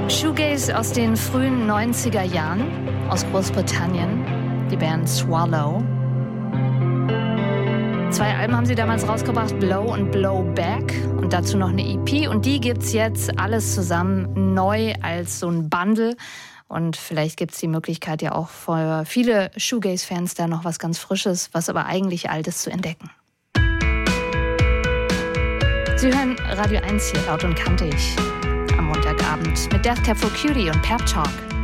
Shoegaze aus den frühen 90er Jahren aus Großbritannien, die Band Swallow. 2 Alben haben sie damals rausgebracht, Blow und Blow Back, und dazu noch eine EP, und die gibt's jetzt alles zusammen neu als so ein Bundle, und vielleicht gibt's die Möglichkeit ja auch für viele Shoegaze-Fans da noch was ganz Frisches, was aber eigentlich Altes zu entdecken. Sie hören Radio 1 hier laut und kantig am Montagabend mit Death Cab for Cutie und Pep Talk.